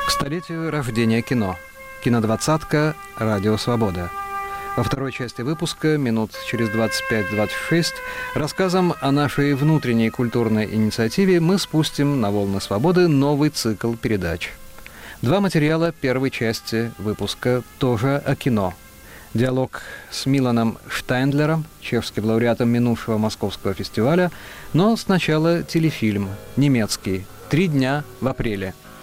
К столетию рождения кино. Кинодвадцатка «Радио Свобода». Во второй части выпуска, минут через 25-26, рассказом о нашей внутренней культурной инициативе мы спустим на волны свободы новый цикл передач. Два материала первой части выпуска тоже о кино. Диалог с Миланом Штайндлером, чешским лауреатом минувшего Московского фестиваля, но сначала телефильм немецкий «3 дня в апреле».